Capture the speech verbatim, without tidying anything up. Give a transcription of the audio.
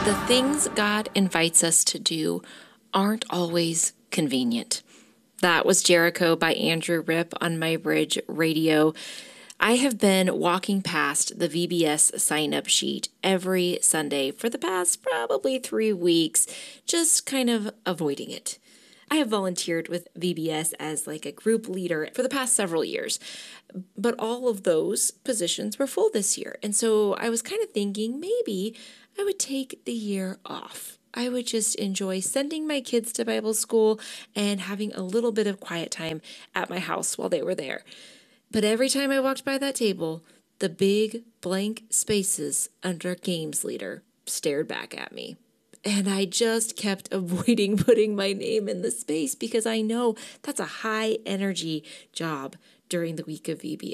The things God invites us to do aren't always convenient. That was Jericho by Andrew Ripp on My Bridge Radio. I have been walking past the V B S sign-up sheet every Sunday for the past probably three weeks, just kind of avoiding it. I have volunteered with V B S as like a group leader for the past several years, but all of those positions were full this year. And so I was kind of thinking maybe I would take the year off. I would just enjoy sending my kids to Bible school and having a little bit of quiet time at my house while they were there. But every time I walked by that table, the big blank spaces under Games Leader stared back at me. And I just kept avoiding putting my name in the space because I know that's a high energy job during the week of V B S.